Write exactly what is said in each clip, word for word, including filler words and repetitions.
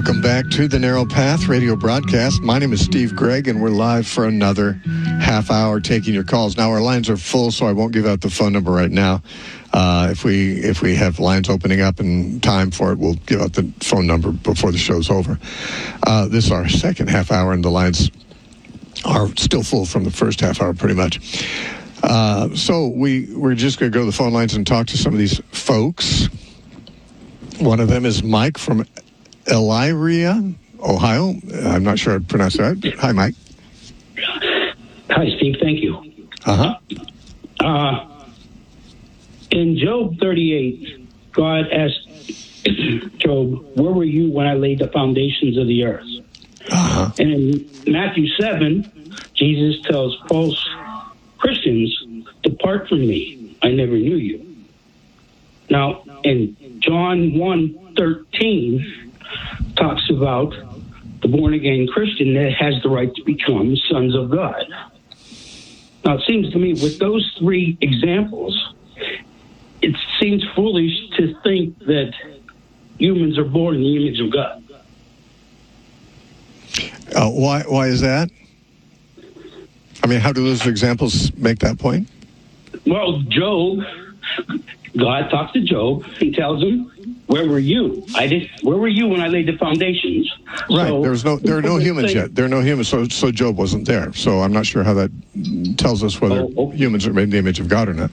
Welcome back to the Narrow Path radio broadcast. My name is Steve Gregg, and we're live for another half hour taking your calls. Now, our lines are full, so I won't give out the phone number right now. Uh, if we if we have lines opening up and time for it, we'll give out the phone number before the show's over. Uh, this is our second half hour, and the lines are still full from the first half hour, pretty much. Uh, so we, we're just going to go to the phone lines and talk to some of these folks. One of them is Mike from Elyria, Ohio. I'm not sure I pronounced that. Hi, Mike. Hi, Steve. Thank you. Uh-huh. Uh, in Job thirty-eight, God asked Job, where were you when I laid the foundations of the earth? Uh-huh. And in Matthew seven, Jesus tells false Christians, depart from me, I never knew you. Now, in John one thirteen, talks about the born-again Christian that has the right to become sons of God. Now, it seems to me with those three examples, it seems foolish to think that humans are born in the image of God. Uh, why, why is that? I mean, how do those examples make that point? Well, Job, God talks to Job. He tells him, where were you? I did. Where were you when I laid the foundations? Right. So, there was no. There are no humans say, yet. There are no humans. So, so Job wasn't there. So I'm not sure how that tells us whether oh, oh. humans are made in the image of God or not.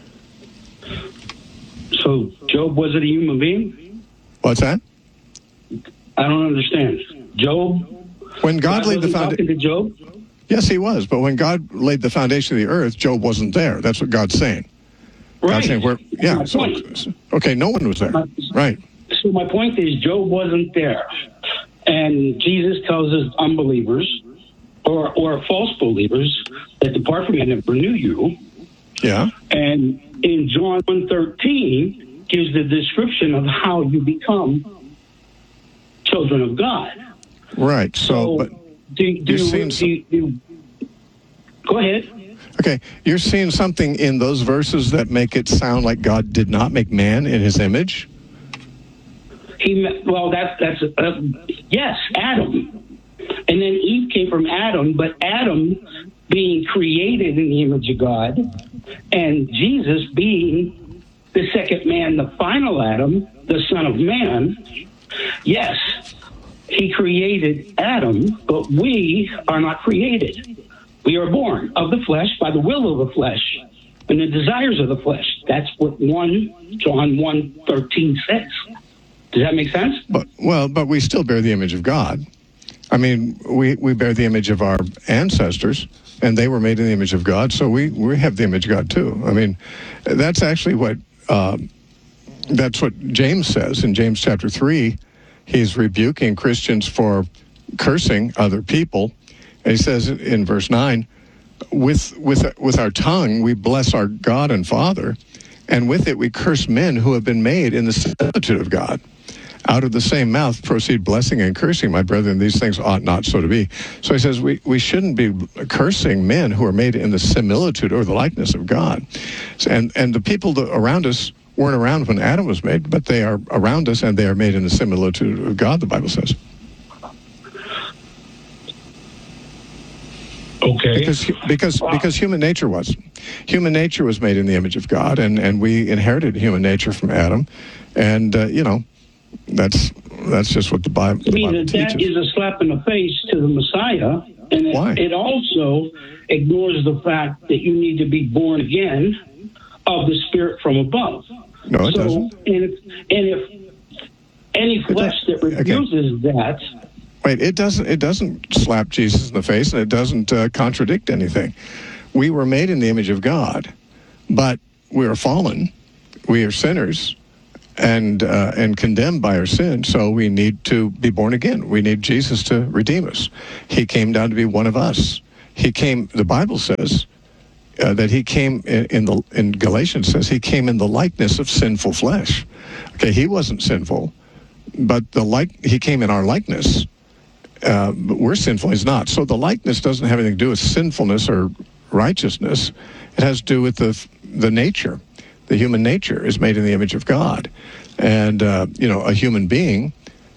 So Job wasn't a human being? What's that? I don't understand. Job. When God, God laid the wasn't foundation. talking to Job? Yes, he was. But when God laid the foundation of the earth, Job wasn't there. That's what God's saying. Right. God's saying, we're, yeah. So, okay, no one was there. Right. So my point is, Job wasn't there. And Jesus tells us unbelievers or, or false believers that depart from me, I never knew you. Yeah. And in John one thirteen gives the description of how you become children of God. Right. So, So but do, do, you're do, do, do, go ahead. Okay, you're seeing something in those verses that make it sound like God did not make man in his image? He well, that's that's uh, yes, Adam, and then Eve came from Adam, but Adam being created in the image of God, and Jesus being the second man, the final Adam, the Son of Man. Yes, he created Adam, but we are not created. We are born of the flesh by the will of the flesh and the desires of the flesh. That's what one John one thirteen says. Does that make sense? But, well, but we still bear the image of God. I mean, we, we bear the image of our ancestors, and they were made in the image of God, so we, we have the image of God too. I mean, that's actually what uh, that's what James says in James chapter three. He's rebuking Christians for cursing other people. And he says in verse nine, with with with our tongue we bless our God and Father, and with it we curse men who have been made in the similitude of God. Out of the same mouth proceed blessing and cursing, my brethren. These things ought not so to be. So he says we, we shouldn't be cursing men who are made in the similitude or the likeness of God. And and the people that around us weren't around when Adam was made, but they are around us and they are made in the similitude of God, the Bible says. Okay. Because because wow. because human nature was. Human nature was made in the image of God, and, and we inherited human nature from Adam. And, uh, you know, that's that's just what the Bible, I the mean, Bible that teaches. is a slap in the face to the Messiah. And it, Why? it also ignores the fact that you need to be born again of the Spirit from above. No, it so, doesn't. And if, and if any flesh that refuses okay. that... Wait, it doesn't it doesn't slap Jesus in the face, and it doesn't uh, contradict anything. We were made in the image of God, but we are fallen. We are sinners and uh, and condemned by our sin, so we need to be born again. We need Jesus to redeem us. He came down to be one of us. He came, the Bible says, uh, that he came in, in the in Galatians says he came in the likeness of sinful flesh. Okay, he wasn't sinful, but the like he came in our likeness. Uh, but we're sinful, he's not. So the likeness doesn't have anything to do with sinfulness or righteousness. It has to do with the the nature. The human nature is made in the image of God. And, uh, you know, a human being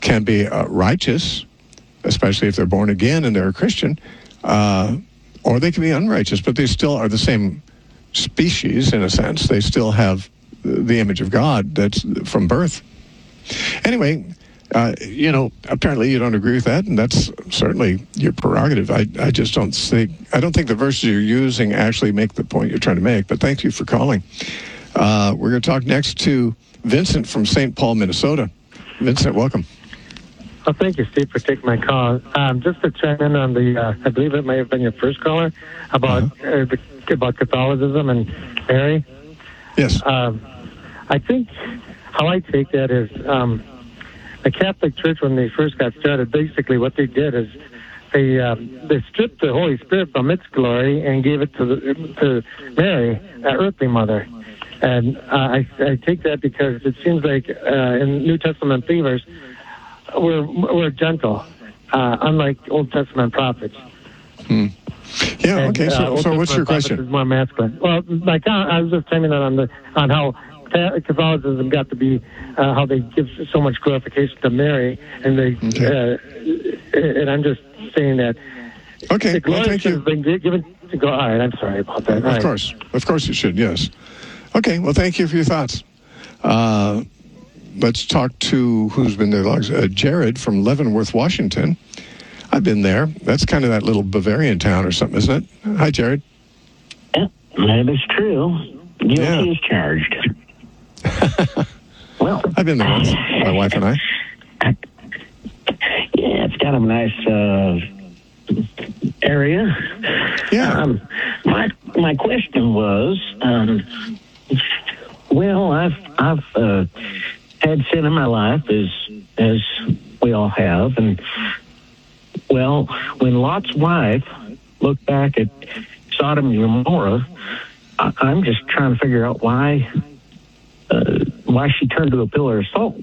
can be uh, righteous, especially if they're born again and they're a Christian, uh, or they can be unrighteous, but they still are the same species in a sense. They still have the image of God that's from birth. Anyway, uh, you know, apparently you don't agree with that, and that's certainly your prerogative. I, I just don't think, I don't think the verses you're using actually make the point you're trying to make, but thank you for calling. Uh, we're going to talk next to Vincent from Saint Paul, Minnesota. Vincent, welcome. Well, thank you, Steve, for taking my call. Um, just to chime in on the, uh, I believe it may have been your first caller, about uh-huh. uh, the, about Catholicism and Mary. Yes. Um, I think how I take that is um, the Catholic Church, when they first got started, basically what they did is they um, they stripped the Holy Spirit from its glory and gave it to the, to Mary, our earthly mother. And uh, I, I take that because it seems like uh, in New Testament believers, we're we're gentle, uh, unlike Old Testament prophets. Hmm. Yeah. And, okay. So, uh, so what's your question? Is more masculine. Well, like I was just chiming in on the on how Catholicism got to be uh, how they give so much glorification to Mary, and they okay. uh, and I'm just saying that. Okay. The glory well, thank you. has been given to God. All right. I'm sorry about that. Of All course. Right. Of course you should. Yes. Okay. Well, thank you for your thoughts. Uh, let's talk to who's been there long. Uh, Jared from Leavenworth, Washington. I've been there. That's kind of that little Bavarian town or something, isn't it? Hi, Jared. Yeah, that is true. Guilty Yeah. is charged. Well, I've been there once, my wife and I. Yeah, it's kind of a nice uh, area. Yeah. Um, my my question was, um, well, I've I've uh, had sin in my life, as as we all have, and well, when Lot's wife looked back at Sodom and Gomorrah, I, I'm just trying to figure out why uh, why she turned to a pillar of salt.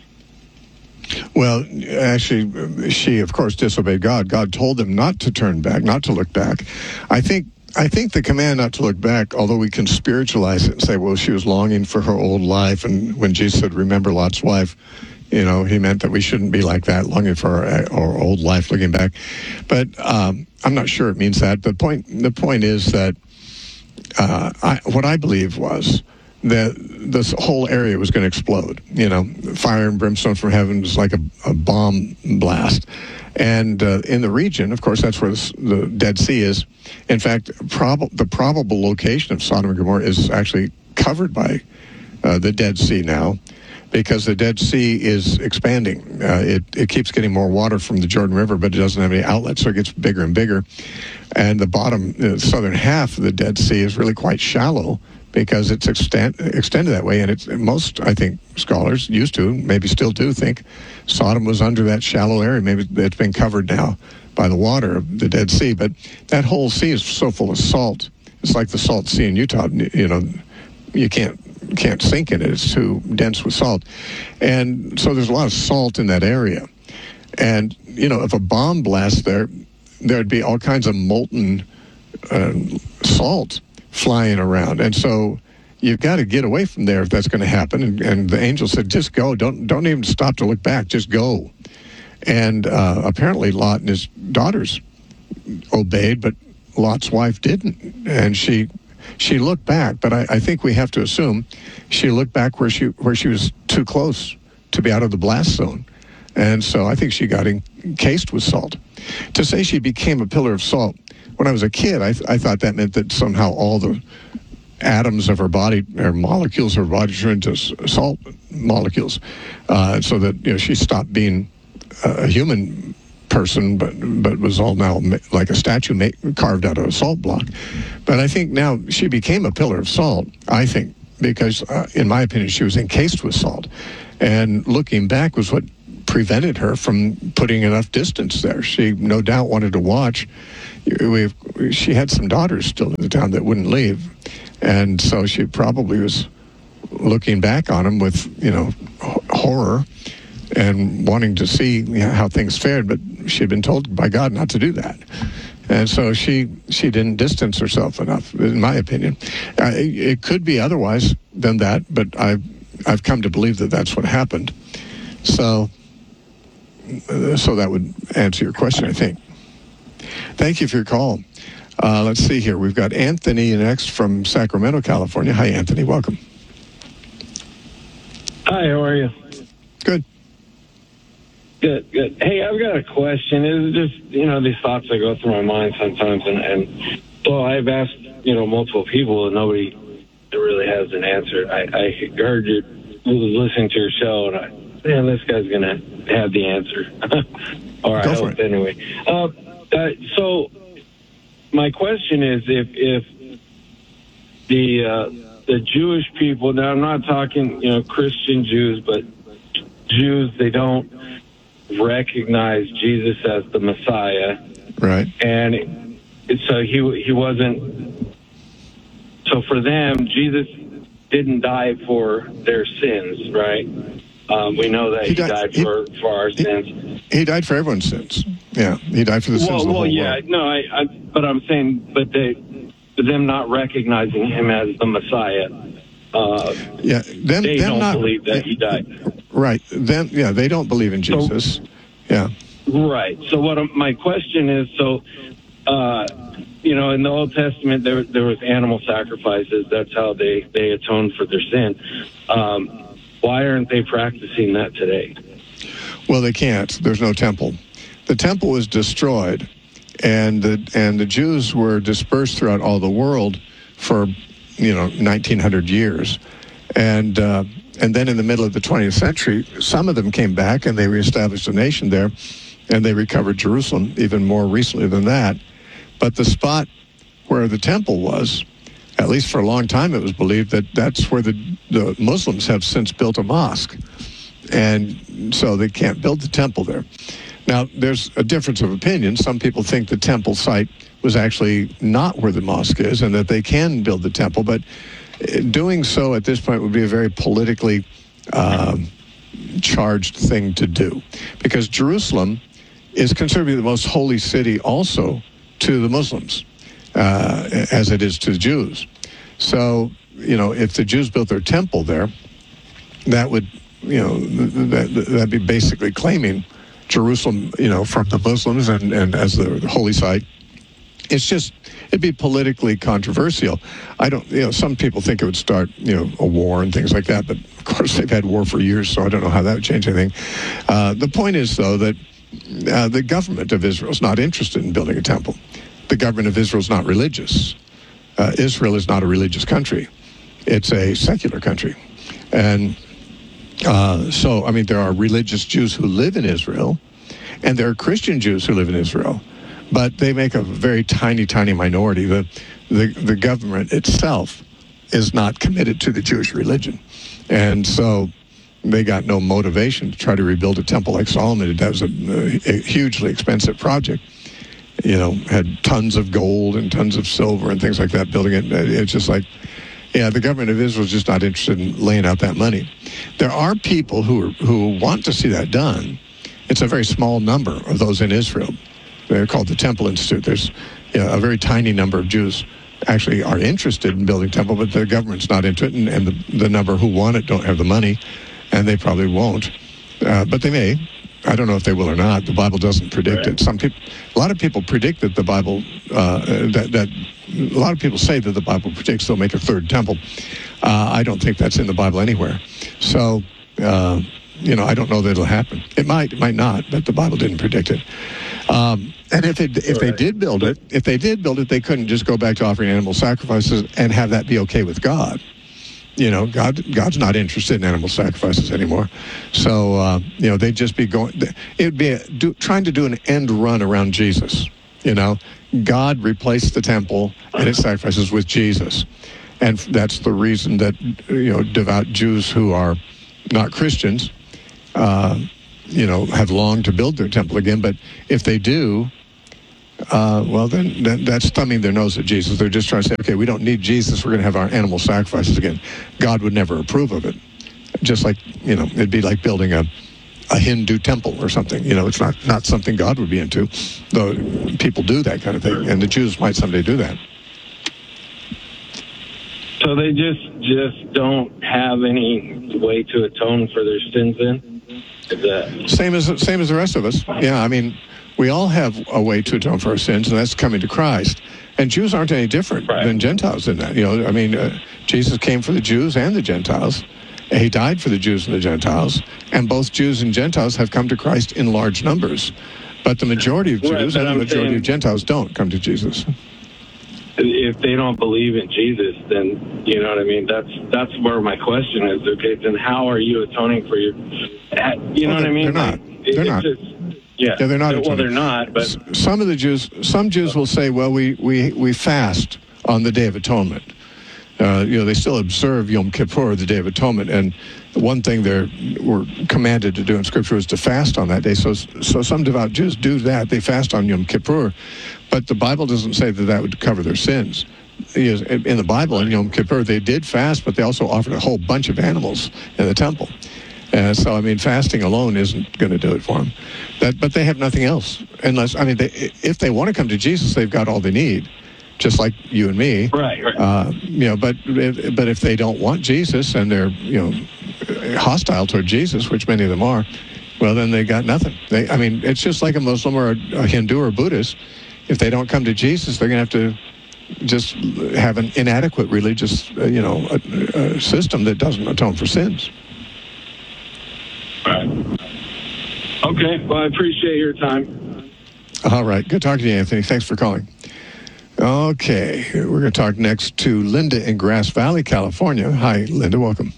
Well, actually, she, of course, disobeyed God. God told them not to turn back, not to look back. I think I think the command not to look back, although we can spiritualize it and say, well, she was longing for her old life, and when Jesus said, remember Lot's wife, you know, he meant that we shouldn't be like that, longing for our, our old life, looking back. But um, I'm not sure it means that. The point, the point is that uh, I, what I believe was that this whole area was going to explode. You know, fire and brimstone from heaven was like a, a bomb blast. And uh, in the region, of course, that's where the, the Dead Sea is. In fact, prob- the probable location of Sodom and Gomorrah is actually covered by uh, the Dead Sea now, because the Dead Sea is expanding. Uh, it, it keeps getting more water from the Jordan River, but it doesn't have any outlets, so it gets bigger and bigger. And the bottom, the southern half of the Dead Sea is really quite shallow because it's extend, extended that way. And it's most, I think, scholars used to, maybe still do, think Sodom was under that shallow area. Maybe it's been covered now by the water of the Dead Sea. But that whole sea is so full of salt. It's like the salt sea in Utah. You know, you can't can't sink in it. It's too dense with salt. And so there's a lot of salt in that area. And, you know, if a bomb blasts there, there'd be all kinds of molten uh, salt flying around. And so you've got to get away from there if that's going to happen. And, and the angel said, just go. Don't, don't even stop to look back. Just go. And uh, apparently Lot and his daughters obeyed, but Lot's wife didn't. And she... She looked back, but I, I think we have to assume she looked back where she where she was too close to be out of the blast zone. And so I think she got encased with salt. To say she became a pillar of salt, when I was a kid, I, I thought that meant that somehow all the atoms of her body, or molecules of her body, turned into salt molecules, uh, so that, you know, she stopped being a human person, but but was all now like a statue made, carved out of a salt block. But I think now she became a pillar of salt, I think, because uh, in my opinion, she was encased with salt. And looking back was what prevented her from putting enough distance there. She no doubt wanted to watch. We've, she had some daughters still in the town that wouldn't leave. And so she probably was looking back on them with, you know, horror and wanting to see, you know, how things fared, but she had been told by God not to do that. And so she she didn't distance herself enough, in my opinion. Uh, it, it could be otherwise than that, but I've, I've come to believe that that's what happened. So uh, so that would answer your question, I think. Thank you for your call. Uh, let's see here. We've got Anthony next from Sacramento, California. Hi, Anthony. Welcome. Hi, how are you? Good. Good, good. Hey, I've got a question. It's just, you know, these thoughts that go through my mind sometimes. And, and so I've asked, you know, multiple people, and nobody really has an answer. I, I heard you, was listening to your show, and I, man, this guy's going to have the answer. Or I hope anyway. Uh, uh, so my question is, if if the uh, the Jewish people, now I'm not talking, you know, Christian Jews, but Jews, they don't recognize Jesus as the Messiah, right? And it, so he he wasn't. So for them, Jesus didn't die for their sins, right? Um, we know that he, he died, died for, he, for our he, sins. He died for everyone's sins. Yeah, he died for the sins well, of the well, whole yeah, world. no, I, I, but I'm saying, but they, them not recognizing him as the Messiah. Uh, yeah, them, they them don't not, believe that he died. Right. Them, yeah, they don't believe in Jesus. So, yeah. Right. So what I'm, my question is, so, uh, you know, in the Old Testament, there there was animal sacrifices. That's how they, they atoned for their sin. Um, why aren't they practicing that today? Well, they can't. There's no temple. The temple was destroyed, and the and the Jews were dispersed throughout all the world for, you know, nineteen hundred years, and uh, and then in the middle of the twentieth century, some of them came back and they reestablished a nation there, and they recovered Jerusalem even more recently than that. But the spot where the temple was, at least for a long time, it was believed that that's where the the Muslims have since built a mosque, and so they can't build the temple there. Now, there's a difference of opinion. Some people think the temple site was actually not where the mosque is and that they can build the temple, but doing so at this point would be a very politically um, charged thing to do, because Jerusalem is considered to be the most holy city also to the Muslims, uh, as it is to the Jews. So, you know, if the Jews built their temple there, that would, you know, that, that'd be basically claiming Jerusalem, you know, from the Muslims and, and as the holy site. It's just, it'd be politically controversial. I don't, you know, some people think it would start, you know, a war and things like that, but of course they've had war for years, so I don't know how that would change anything. Uh, the point is, though, that uh, the government of Israel is not interested in building a temple. The government of Israel is not religious. Uh, Israel is not a religious country. It's a secular country. And Uh, so, I mean, there are religious Jews who live in Israel, and there are Christian Jews who live in Israel, but they make a very tiny, tiny minority. The, the, the government itself is not committed to the Jewish religion, and so they got no motivation to try to rebuild a temple like Solomon did. That was a, a hugely expensive project. You know, had tons of gold and tons of silver and things like that building it. It's just like, yeah, the government of Israel is just not interested in laying out that money. There are people who are, who want to see that done. It's a very small number of those in Israel. They're called the Temple Institute. There's, you know, a very tiny number of Jews actually are interested in building temple, but the government's not into it, and, and the, the number who want it don't have the money, and they probably won't. Uh, but they may. I don't know if they will or not. The Bible doesn't predict it. Some people, a lot of people predict that the Bible, uh, that, that a lot of people say that the Bible predicts they'll make a third temple. Uh, I don't think that's in the Bible anywhere. So, uh, you know, I don't know that it'll happen. It might, it might not, but the Bible didn't predict it. Um, and if it, if they did build it, if they did build it, they couldn't just go back to offering animal sacrifices and have that be okay with God. You know, God, God's not interested in animal sacrifices anymore. So, uh, you know, they'd just be going, it would be a, do, trying to do an end run around Jesus. You know, God replaced the temple and its sacrifices with Jesus. And that's the reason that, you know, devout Jews who are not Christians, uh, you know, have longed to build their temple again. But if they do, Uh, well, then, then that's thumbing their nose at Jesus. They're just trying to say, okay, we don't need Jesus. We're going to have our animal sacrifices again. God would never approve of it. Just like, you know, it'd be like building a, a Hindu temple or something. You know, it's not, not something God would be into, though people do that kind of thing, and the Jews might someday do that. So they just just don't have any way to atone for their sins then? Is that Same as same as the rest of us. Yeah, I mean, we all have a way to atone for our sins, and that's coming to Christ. And Jews aren't any different Right. than Gentiles in that. You know, I mean, uh, Jesus came for the Jews and the Gentiles. He died for the Jews and the Gentiles, and both Jews and Gentiles have come to Christ in large numbers. But the majority of Jews Right, but and the I'm majority saying- of Gentiles don't come to Jesus. if they don't believe in Jesus, then you know what I mean. That's that's where my question is. Okay, then how are you atoning for your? You know Well, what I mean? they're not. Like, it- They're it's not. just- yeah. Yeah, they're not Well, atoning. they're not. But S- some of the Jews, some Jews will say, "Well, we we we fast on the Day of Atonement." Uh, you know, they still observe Yom Kippur, the Day of Atonement, and the one thing they were commanded to do in Scripture was to fast on that day. So, so some devout Jews do that; they fast on Yom Kippur, but the Bible doesn't say that that would cover their sins. Yes, in the Bible, in Yom Kippur, they did fast, but they also offered a whole bunch of animals in the temple. Uh, so, I mean, fasting alone isn't going to do it for them. That, but they have nothing else, unless I mean, they, if they want to come to Jesus, they've got all they need. Just like you and me, right, right. uh, you know. But if, but if they don't want Jesus and they're you know hostile toward Jesus, which many of them are, well, then they got nothing. They, I mean, it's just like a Muslim or a, a Hindu or a Buddhist. If they don't come to Jesus, they're going to have to just have an inadequate religious, uh, you know, a, a system that doesn't atone for sins. Right. Okay. Well, I appreciate your time. All right, good talking to you, Anthony. Thanks for calling. Okay, we're going to talk next to Linda in Grass Valley, California. Hi, Linda. Welcome.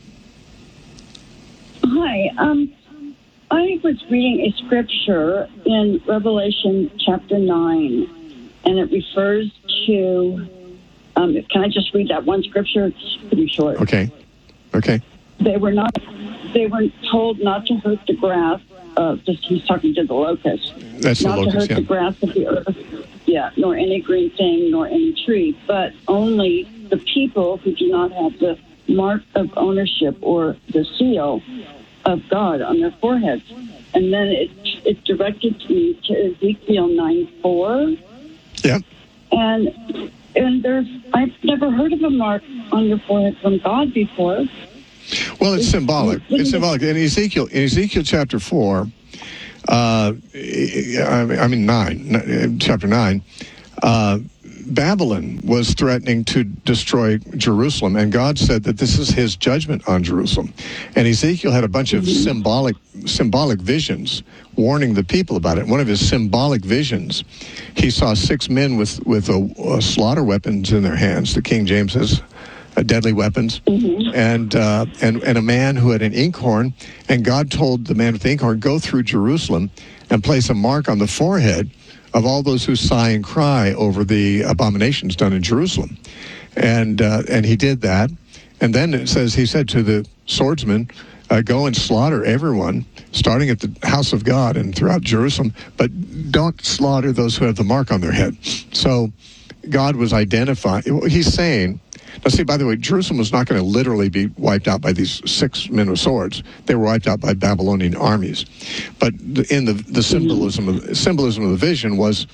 Hi. Um, I was reading a scripture in Revelation chapter nine, and it refers to. Um, can I just read that one scripture? It's pretty short. Okay. Okay. They were not. They were told not to hurt the grass. Uh, just he's talking to the locust. That's the not locust, to hurt yeah. the grass of the earth. Yeah, nor any green thing, nor any tree, but only the people who do not have the mark of ownership or the seal of God on their foreheads. And then it it directed me to Ezekiel nine four. Yep. And and there's I've never heard of a mark on your forehead from God before. Well, it's symbolic. It's symbolic. In Ezekiel, in Ezekiel chapter four, uh, I mean nine, chapter nine, uh, Babylon was threatening to destroy Jerusalem, and God said that this is His judgment on Jerusalem. And Ezekiel had a bunch of symbolic symbolic visions warning the people about it. One of his symbolic visions, he saw six men with with a, a slaughter weapons in their hands. The King James says uh, deadly weapons, mm-hmm. and uh, and and a man who had an inkhorn. And God told the man with the inkhorn, "Go through Jerusalem and place a mark on the forehead of all those who sigh and cry over the abominations done in Jerusalem." And uh, and he did that. And then it says, he said to the swordsman, uh, go and slaughter everyone, starting at the house of God and throughout Jerusalem, but don't slaughter those who have the mark on their head. So God was identifying, he's saying, now see, by the way, Jerusalem was not going to literally be wiped out by these six men with swords. They were wiped out by Babylonian armies. But in the, the symbolism of, symbolism of the vision was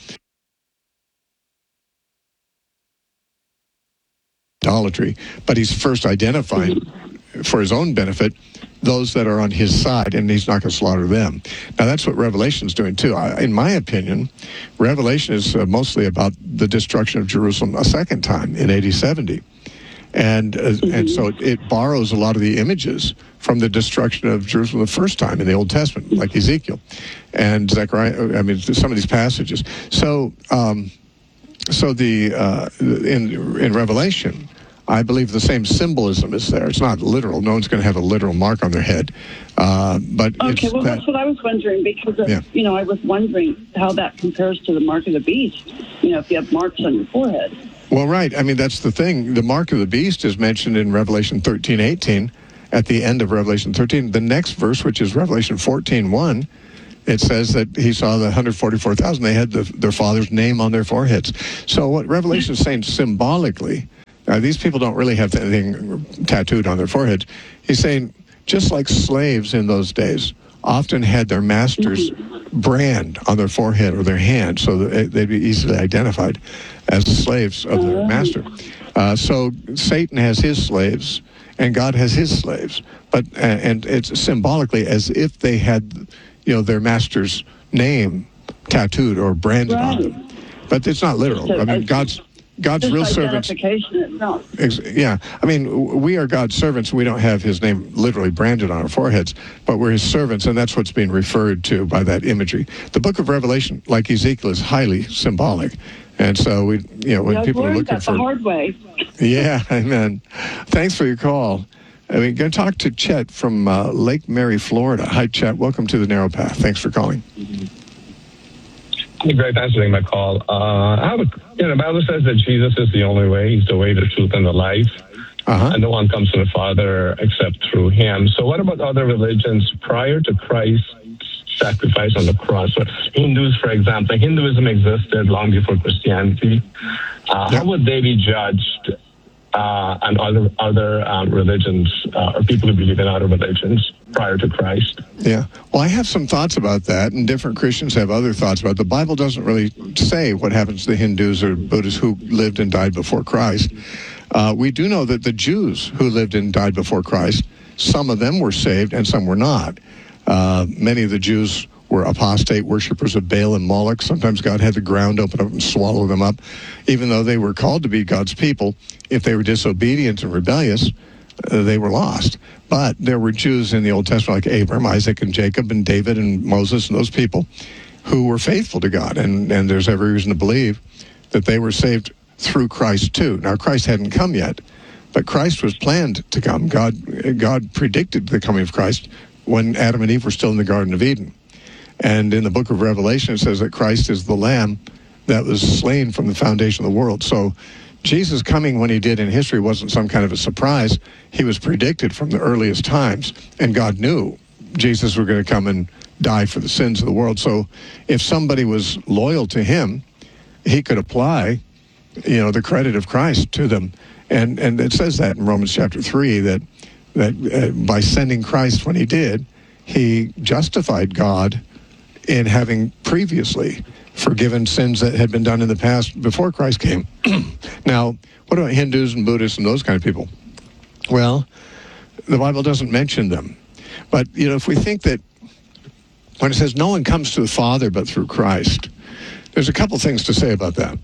idolatry. But he's first identifying, for his own benefit, those that are on his side, and he's not going to slaughter them. Now, that's what Revelation's doing, too. I, in my opinion, Revelation is uh, mostly about the destruction of Jerusalem a second time in A D seventy. And uh, mm-hmm. and so it, it borrows a lot of the images from the destruction of Jerusalem the first time in the Old Testament, like Ezekiel and Zechariah. I mean, some of these passages. So, um, so the uh, in in Revelation, I believe the same symbolism is there. It's not literal. No one's going to have a literal mark on their head. Uh, but okay, it's well, that, that's what I was wondering because of, yeah. you know I was wondering how that compares to the mark of the beast. You know, if you have marks on your forehead. Well, right. I mean, that's the thing. The mark of the beast is mentioned in Revelation thirteen eighteen, at the end of Revelation thirteen. The next verse, which is Revelation fourteen one, it says that he saw the one hundred forty-four thousand. They had the, their father's name on their foreheads. So what Revelation is saying symbolically, uh, these people don't really have anything tattooed on their foreheads. He's saying, just like slaves in those days often had their master's brand on their forehead or their hand so that they'd be easily identified as slaves of their master. Uh, so Satan has his slaves and God has his slaves. But and it's symbolically as if they had, you know, their master's name tattooed or branded Right. on them. But it's not literal. I mean, God's God's Just real servants. identification itself. Ex- Yeah, I mean, w- we are God's servants. We don't have his name literally branded on our foreheads, but we're his servants, and that's what's being referred to by that imagery. The book of Revelation, like Ezekiel, is highly symbolic. And so, we, you know, when Yeah, I've people are learned looking that for... the hard way. Yeah, amen. Thanks for your call. I mean, going to talk to Chet from uh, Lake Mary, Florida. Hi, Chet. Welcome to the Narrow Path. Thanks for calling. Great, thanks for taking my call. Uh, I have a, you know, the Bible says that Jesus is the only way. He's the way, the truth, and the life. Uh-huh. And no one comes to the Father except through him. So what about other religions prior to Christ's sacrifice on the cross? So Hindus, for example, Hinduism existed long before Christianity. Uh, Yep. How would they be judged? Uh, and other other um, religions, uh, or people who believe in other religions prior to Christ? Yeah. Well, I have some thoughts about that, and different Christians have other thoughts about it. The Bible doesn't really say what happens to the Hindus or Buddhists who lived and died before Christ. Uh, we do know that the Jews who lived and died before Christ, some of them were saved and some were not. Uh, many of the Jews were apostate worshippers of Baal and Moloch. Sometimes God had the ground open up and swallow them up. Even though they were called to be God's people, if they were disobedient and rebellious, uh, they were lost. But there were Jews in the Old Testament like Abraham, Isaac, and Jacob, and David, and Moses, and those people who were faithful to God. And, and there's every reason to believe that they were saved through Christ too. Now, Christ hadn't come yet, but Christ was planned to come. God, God predicted the coming of Christ when Adam and Eve were still in the Garden of Eden. And in the book of Revelation, it says that Christ is the Lamb that was slain from the foundation of the world. So Jesus coming when he did in history wasn't some kind of a surprise. He was predicted from the earliest times, and God knew Jesus was going to come and die for the sins of the world. So if somebody was loyal to him, he could apply, you know, the credit of Christ to them. And and it says that in Romans chapter three, that, that uh, by sending Christ when he did, he justified God in having previously forgiven sins that had been done in the past before Christ came. Now, what about Hindus and Buddhists and those kind of people? Well, the Bible doesn't mention them. But, you know, if we think that when it says no one comes to the Father but through Christ, there's a couple things to say about that.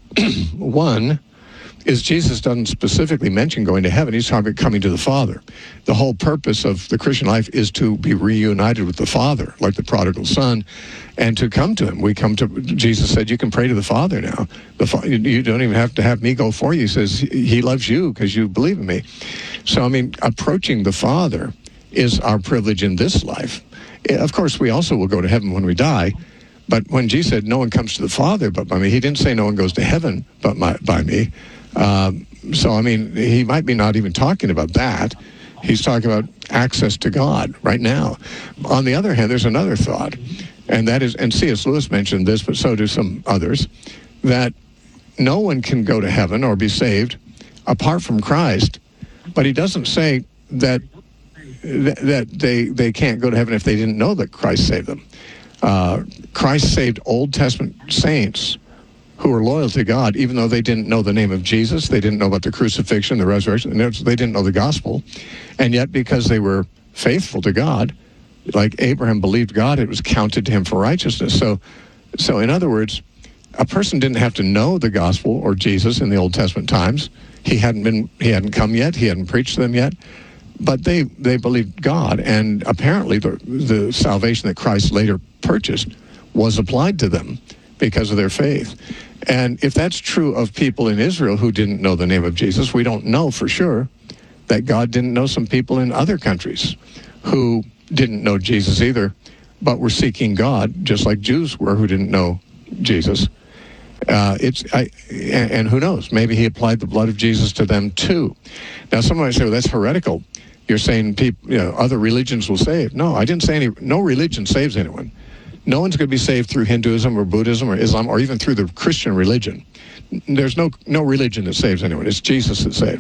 One is Jesus doesn't specifically mention going to heaven. He's talking about coming to the Father. The whole purpose of the Christian life is to be reunited with the Father, like the prodigal son, and to come to him. We come to, Jesus said, you can pray to the Father now. The fa- you don't even have to have me go for you. He says, he loves you because you believe in me. So, I mean, approaching the Father is our privilege in this life. Of course, we also will go to heaven when we die. But when Jesus said, no one comes to the Father but by me, he didn't say no one goes to heaven but my, by me. Um, so, I mean, he might be not even talking about that. He's talking about access to God right now. On the other hand, there's another thought, and that is, and C S Lewis mentioned this, but so do some others, that no one can go to heaven or be saved apart from Christ, but he doesn't say that that they, they can't go to heaven if they didn't know that Christ saved them. Uh, Christ saved Old Testament saints who were loyal to God, even though they didn't know the name of Jesus, they didn't know about the crucifixion, the resurrection, they didn't know the gospel. And yet, because they were faithful to God, like Abraham believed God, it was counted to him for righteousness. So, so in other words, a person didn't have to know the gospel or Jesus in the Old Testament times. He hadn't been, he hadn't come yet, he hadn't preached to them yet, but they, they believed God, and apparently the, the salvation that Christ later purchased was applied to them because of their faith. And if that's true of people in Israel who didn't know the name of Jesus, we don't know for sure that God didn't know some people in other countries who didn't know Jesus either, but were seeking God, just like Jews were who didn't know Jesus. Uh, it's I, and, and who knows? Maybe he applied the blood of Jesus to them too. Now, someone might say, well, that's heretical. You're saying people, you know, other religions will save. No, I didn't say any. No religion saves anyone. No one's going to be saved through Hinduism or Buddhism or Islam or even through the Christian religion. There's no no religion that saves anyone. It's Jesus that saves.